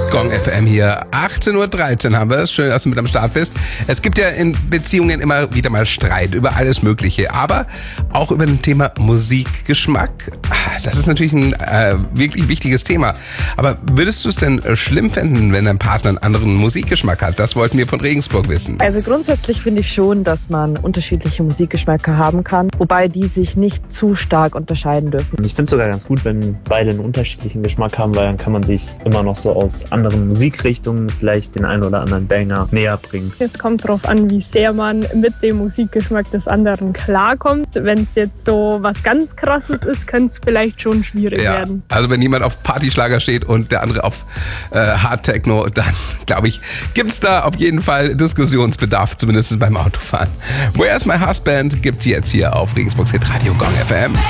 Gong FM hier. 18.13 Uhr haben wir es. Schön, dass du mit am Start bist. Es gibt ja in Beziehungen immer wieder mal Streit über alles Mögliche, aber auch über das Thema Musikgeschmack. Das ist natürlich ein wirklich wichtiges Thema. Aber würdest du es denn schlimm finden, wenn dein Partner einen anderen Musikgeschmack hat? Das wollten wir von Regensburg wissen. Also grundsätzlich finde ich schon, dass man unterschiedliche Musikgeschmäcker haben kann, wobei die sich nicht zu stark unterscheiden dürfen. Ich finde es sogar ganz gut, wenn beide einen unterschiedlichen Geschmack haben, weil dann kann man sich immer noch so aus anderen Musikrichtungen vielleicht den einen oder anderen Banger näher bringen. Es kommt darauf an, wie sehr man mit dem Musikgeschmack des anderen klarkommt. Wenn es jetzt so was ganz Krasses ist, könnte es vielleicht schon schwierig werden. Also wenn jemand auf Partyschlager steht und der andere auf Hard Techno, dann glaube ich, gibt es da auf jeden Fall Diskussionsbedarf, zumindest beim Autofahren. Where's My Husband gibt's jetzt hier auf Regensburgs Hit Radio Gong FM.